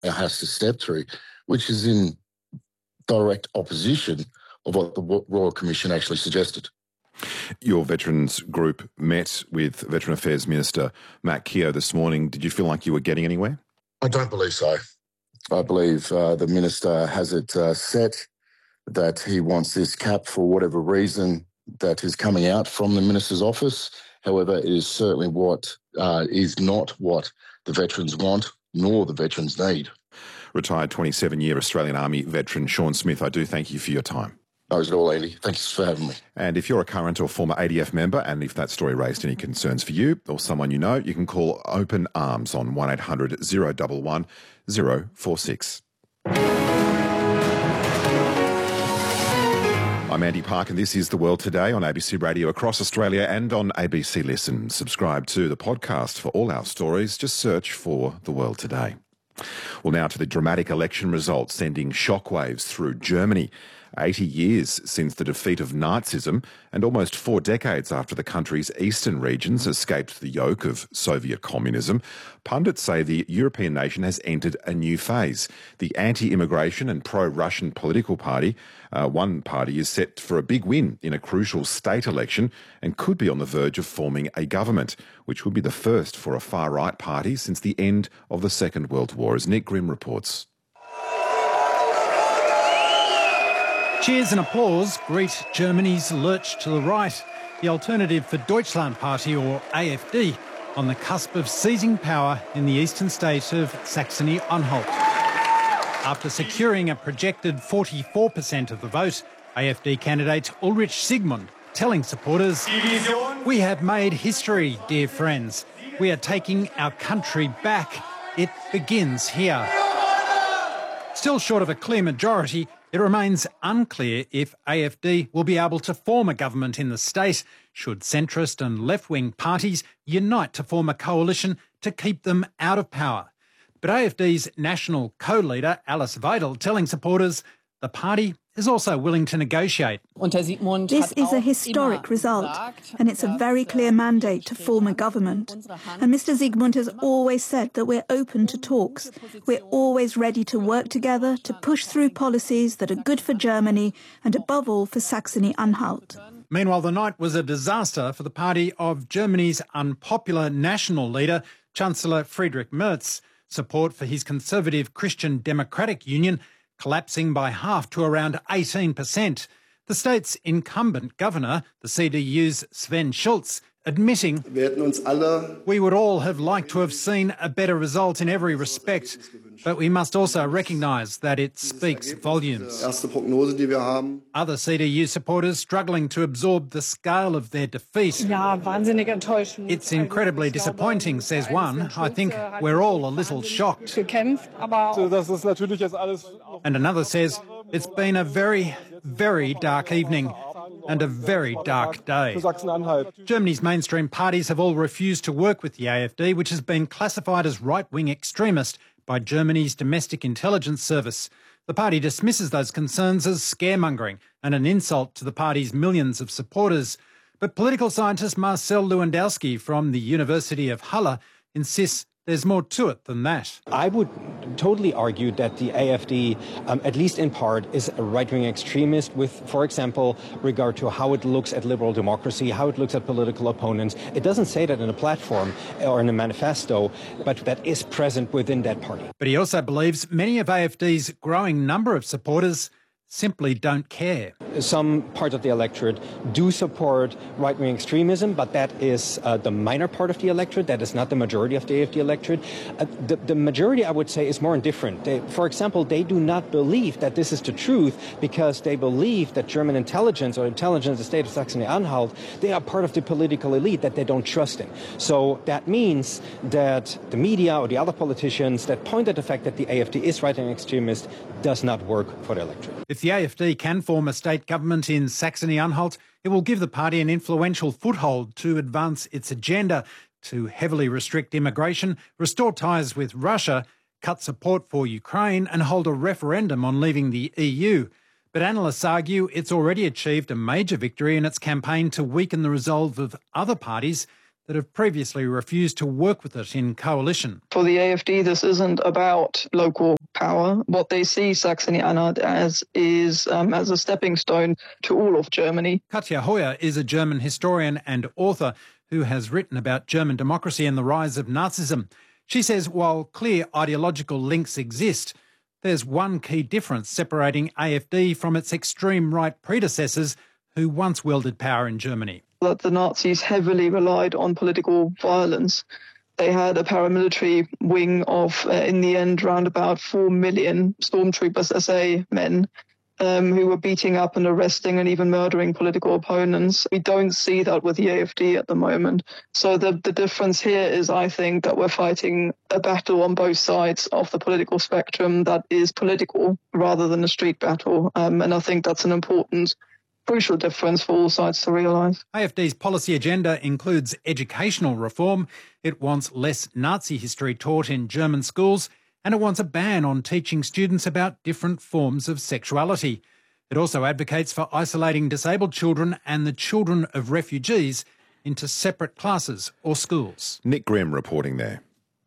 has to step through, which is in direct opposition of what the Royal Commission actually suggested. Your Veterans group met with Veteran Affairs Minister Matt Keogh this morning. Did you feel like you were getting anywhere? I don't believe so. I believe the Minister has it set that he wants this cap for whatever reason that is coming out from the Minister's office. However, it is certainly is not what the veterans want, nor the veterans need. Retired 27-year Australian Army veteran Sean Smith, I do thank you for your time. No, it's all, Andy. Thanks for having me. And if you're a current or former ADF member, and if that story raised any concerns for you or someone you know, you can call Open Arms on 1800 011 046. I'm Andy Park and this is The World Today on ABC Radio across Australia and on ABC Listen. Subscribe to the podcast for all our stories. Just search for The World Today. Well, now to the dramatic election results sending shockwaves through Germany. 80 years since the defeat of Nazism and almost 4 decades after the country's eastern regions escaped the yoke of Soviet communism, pundits say the European nation has entered a new phase. The anti-immigration and pro-Russian political party, one party, is set for a big win in a crucial state election and could be on the verge of forming a government, which would be the first for a far-right party since the end of the Second World War, as Nick Grimm reports. Cheers and applause greet Germany's lurch to the right, the Alternative for Deutschland Party, or AfD, on the cusp of seizing power in the eastern state of Saxony-Anhalt. After securing a projected 44% of the vote, AfD candidate Ulrich Sigmund telling supporters, "We have made history, dear friends. We are taking our country back. It begins here." Still short of a clear majority, it remains unclear if AfD will be able to form a government in the state should centrist and left-wing parties unite to form a coalition to keep them out of power. But AfD's national co-leader, Alice Weidel, telling supporters the party is also willing to negotiate. This is a historic result, and it's a very clear mandate to form a government. And Mr. Sigmund has always said that we're open to talks. We're always ready to work together to push through policies that are good for Germany and above all for Saxony-Anhalt. Meanwhile, the night was a disaster for the party of Germany's unpopular national leader, Chancellor Friedrich Merz. Support for his conservative Christian Democratic Union collapsing by half to around 18%. The state's incumbent governor, the CDU's Sven Schulz, admitting, "We would all have liked to have seen a better result in every respect, but we must also recognise that it speaks volumes." Other CDU supporters struggling to absorb the scale of their defeat. "It's incredibly disappointing," says one. "I think we're all a little shocked." And another says, "It's been a very, very dark evening and a very dark day." Germany's mainstream parties have all refused to work with the AfD, which has been classified as right-wing extremist by Germany's domestic intelligence service. The party dismisses those concerns as scaremongering and an insult to the party's millions of supporters. But political scientist Marcel Lewandowski from the University of Halle insists there's more to it than that. I would totally argue that the AfD, at least in part, is a right-wing extremist with, for example, regard to how it looks at liberal democracy, how it looks at political opponents. It doesn't say that in a platform or in a manifesto, but that is present within that party. But he also believes many of AfD's growing number of supporters simply don't care. Some parts of the electorate do support right-wing extremism, but that is the minor part of the electorate. That is not the majority of the AfD electorate. The majority, I would say, is more indifferent. For example, they do not believe that this is the truth because they believe that German intelligence or intelligence of the state of Saxony-Anhalt, they are part of the political elite that they don't trust in. So that means that the media or the other politicians that point at the fact that the AfD is right-wing extremist does not work for the electorate. If the AfD can form a state government in Saxony-Anhalt, it will give the party an influential foothold to advance its agenda to heavily restrict immigration, restore ties with Russia, cut support for Ukraine and hold a referendum on leaving the EU. But analysts argue it's already achieved a major victory in its campaign to weaken the resolve of other parties. that have previously refused to work with it in coalition. For the AfD, this isn't about local power. What they see Saxony-Anhalt as is as a stepping stone to all of Germany. Katja Heuer is a German historian and author who has written about German democracy and the rise of Nazism. She says while clear ideological links exist, there's one key difference separating AfD from its extreme right predecessors who once wielded power in Germany. That the Nazis heavily relied on political violence. They had a paramilitary wing of, in the end, around about 4 million stormtroopers, SA men, who were beating up and arresting and even murdering political opponents. We don't see that with the AfD at the moment. So the difference here is, I think, that we're fighting a battle on both sides of the political spectrum that is political rather than a street battle. And I think that's an important crucial difference for all sides to realise. AfD's policy agenda includes educational reform. It wants less Nazi history taught in German schools, and it wants a ban on teaching students about different forms of sexuality. It also advocates for isolating disabled children and the children of refugees into separate classes or schools. Nick Grimm reporting there.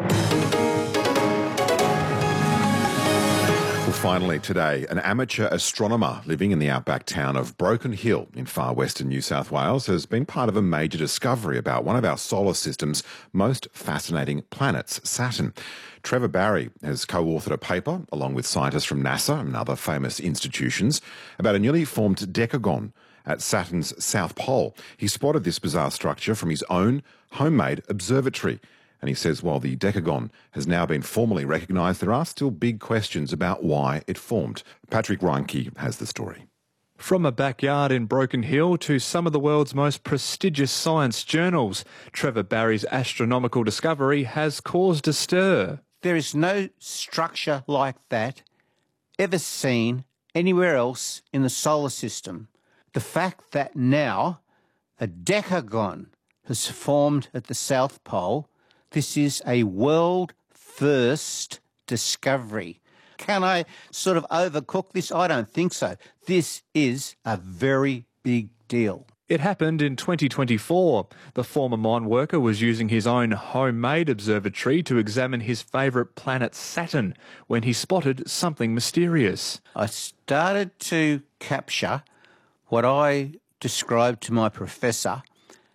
Finally today, an amateur astronomer living in the outback town of Broken Hill in far western New South Wales has been part of a major discovery about one of our solar system's most fascinating planets, Saturn. Trevor Barry has co-authored a paper, along with scientists from NASA and other famous institutions, about a newly formed decagon at Saturn's south pole. He spotted this bizarre structure from his own homemade observatory. And he says while the decagon has now been formally recognised, there are still big questions about why it formed. Patrick Reinke has the story. From a backyard in Broken Hill to some of the world's most prestigious science journals, Trevor Barry's astronomical discovery has caused a stir. There is no structure like that ever seen anywhere else in the solar system. The fact that now a decagon has formed at the South Pole, this is a world first discovery. Can I sort of overcook this? I don't think so. This is a very big deal. It happened in 2024. The former mine worker was using his own homemade observatory to examine his favourite planet Saturn when he spotted something mysterious. I started to capture what I described to my professor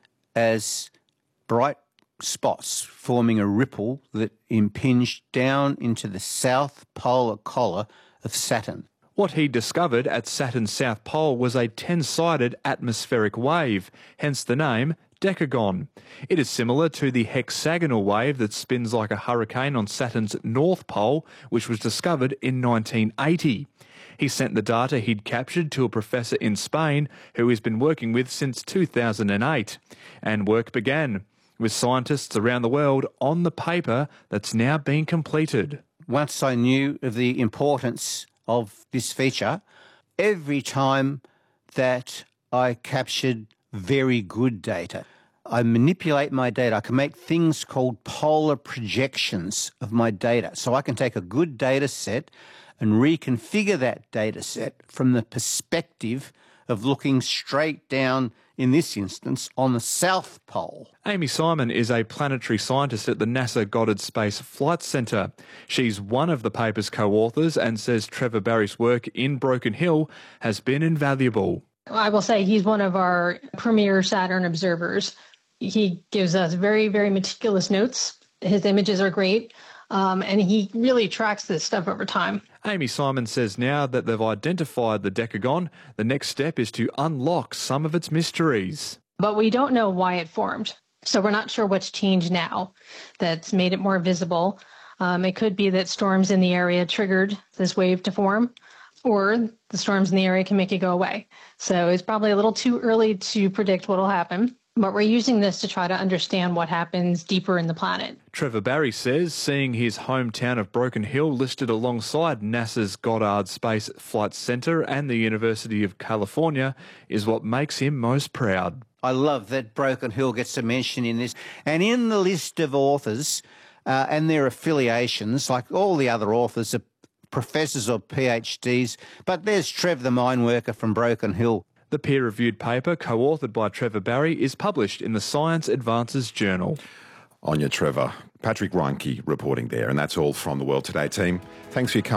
as bright spots forming a ripple that impinged down into the south polar collar of Saturn. What he discovered at Saturn's south pole was a 10-sided atmospheric wave, hence the name decagon. It is similar to the hexagonal wave that spins like a hurricane on Saturn's north pole, which was discovered in 1980. He sent the data he'd captured to a professor in Spain who he's been working with since 2008, and work began, with scientists around the world on the paper that's now been completed. Once I knew of the importance of this feature, every time that I captured very good data, I manipulate my data. I can make things called polar projections of my data. So I can take a good data set and reconfigure that data set from the perspective of looking straight down, in this instance, on the South Pole. Amy Simon is a planetary scientist at the NASA Goddard Space Flight Centre. She's one of the paper's co-authors and says Trevor Barry's work in Broken Hill has been invaluable. I will say he's one of our premier Saturn observers. He gives us very, very meticulous notes. His images are great. And he really tracks this stuff over time. Amy Simon says now that they've identified the decagon, the next step is to unlock some of its mysteries. But we don't know why it formed. So we're not sure what's changed now that's made it more visible. It could be that storms in the area triggered this wave to form, or the storms in the area can make it go away. So it's probably a little too early to predict what will happen. But we're using this to try to understand what happens deeper in the planet. Trevor Barry says seeing his hometown of Broken Hill listed alongside NASA's Goddard Space Flight Center and the University of California is what makes him most proud. I love that Broken Hill gets a mention in this. And in the list of authors and their affiliations, like all the other authors are professors or PhDs, but there's Trev the mine worker from Broken Hill. The peer-reviewed paper, co-authored by Trevor Barry, is published in the Science Advances Journal. On you, Trevor. Patrick Reinke reporting there. And that's all from the World Today team. Thanks for your company.